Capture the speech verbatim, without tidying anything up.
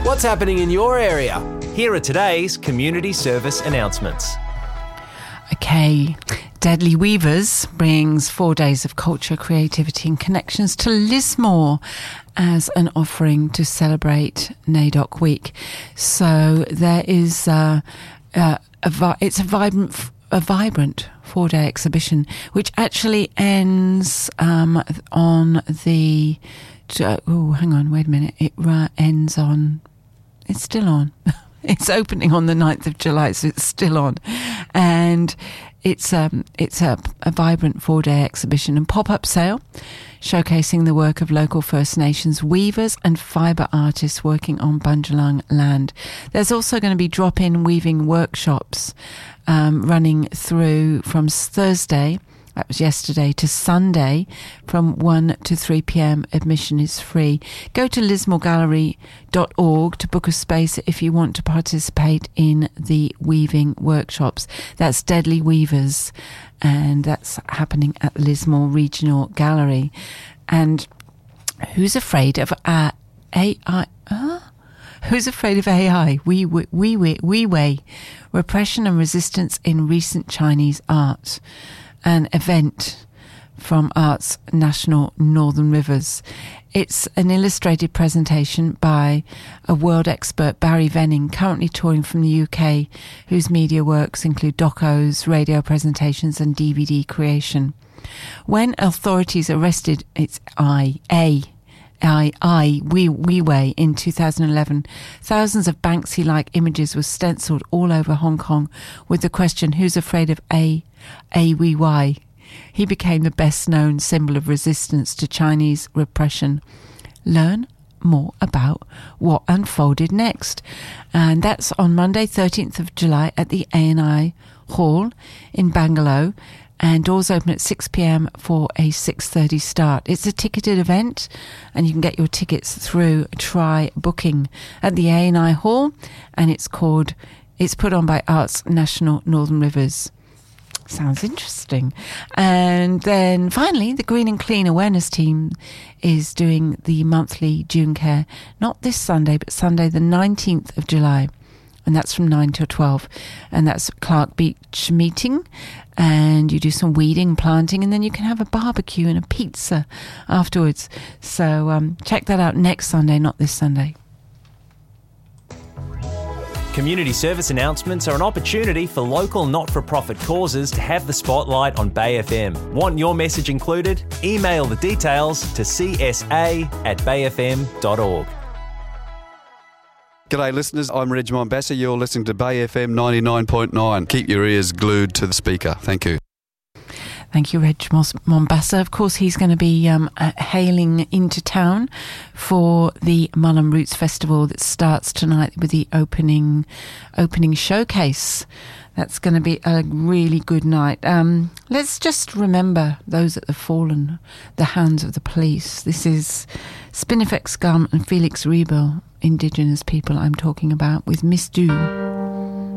What's happening in your area? Here are today's community service announcements. Okay, Deadly Weavers brings four days of culture, creativity and connections to Lismore as an offering to celebrate NAIDOC Week. So there is uh, uh, a vi- it's a vibrant a vibrant four-day exhibition which actually ends um, on the uh, oh hang on wait a minute it uh, ends on it's still on it's opening on the ninth of July, so it's still on, and it's um it's a, a vibrant four-day exhibition and pop-up sale showcasing the work of local First Nations weavers and fibre artists working on Bundjalung land. There's also going to be drop-in weaving workshops um, running through from Thursday, that was yesterday, to Sunday from one to three p.m. Admission is free. Go to lismore gallery dot org to book a space if you want to participate in the weaving workshops. That's Deadly Weavers, and that's happening at Lismore Regional Gallery. And who's afraid of uh, A I? Uh? Who's afraid of A I? We we we we way repression and resistance in recent Chinese art. An event from Arts National Northern Rivers. It's an illustrated presentation by a world expert, Barry Venning, currently touring from the U K, whose media works include docos, radio presentations and D V D creation. When authorities arrested its I, A, I, I, Wee, Weiwei in two thousand eleven, thousands of Banksy-like images were stenciled all over Hong Kong with the question, who's afraid of A, A, Wee, Wai? He became the best-known symbol of resistance to Chinese repression. Learn more about what unfolded next. And that's on Monday, thirteenth of July at the A and I Hall in Bangalore. And doors open at six p.m. for a six thirty start. It's a ticketed event, and you can get your tickets through Try Booking at the A and I Hall, and it's called, it's put on by Arts National Northern Rivers. Sounds interesting. And then finally, the Green and Clean Awareness Team is doing the monthly June Care, not this Sunday, but Sunday the nineteenth of July. And that's from nine till twelve. And that's Clark Beach meeting. And you do some weeding, planting, and then you can have a barbecue and a pizza afterwards. So um, check that out next Sunday, not this Sunday. Community service announcements are an opportunity for local not-for-profit causes to have the spotlight on Bay F M. Want your message included? Email the details to c s a at bay f m dot org. G'day listeners, I'm Reg Mombassa. You're listening to Bay F M ninety-nine point nine. Keep your ears glued to the speaker. Thank you. Thank you, Reg Mombassa. Of course, he's going to be um, uh, hailing into town for the Mullum Roots Festival that starts tonight with the opening opening showcase. That's going to be a really good night. Um, let's just remember those that have fallen the hands of the police. This is Spinifex Gum and Felix Rebel, Indigenous people I'm talking about, with Miss Do.